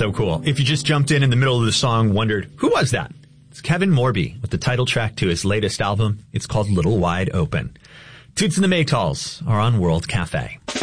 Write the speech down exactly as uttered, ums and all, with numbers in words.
So cool. If you just jumped in in the middle of the song, wondered, who was that? It's Kevin Morby with the title track to his latest album. It's called Little Wide Open. Toots and the Maytals are on World Cafe.